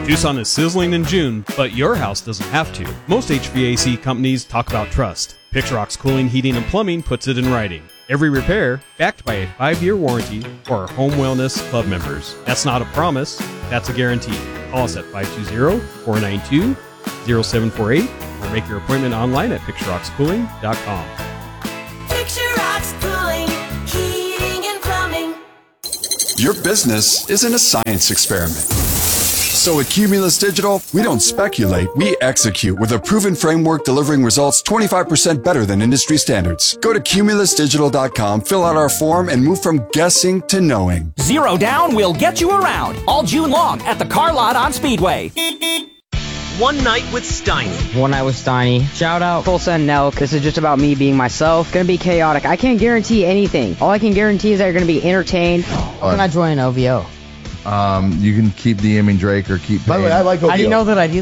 Tucson is sizzling in June, but your house doesn't have to. Most HVAC companies talk about trust. Picturox Cooling, Heating, and Plumbing puts it in writing. Every repair backed by a 5-year warranty for our Home Wellness Club members. That's not a promise, that's a guarantee. Call us at 520-492-0748 or make your appointment online at picturoxcooling.com. Picturox Cooling, Heating, and Plumbing. Your business isn't a science experiment. So at Cumulus Digital, we don't speculate, we execute with a proven framework delivering results 25% better than industry standards. Go to cumulusdigital.com, fill out our form, and move from guessing to knowing. Zero Down will get you around all June long at the car lot on Speedway. One Night with Steiny. One Night with Steiny. Shout out Tulsa and Nelk. This is just about me being myself. Gonna be chaotic. I can't guarantee anything. All I can guarantee is that you're gonna be entertained. How can I join OVO? You can keep DMing Drake or keep. By the way, I like OVO. How do you know that I do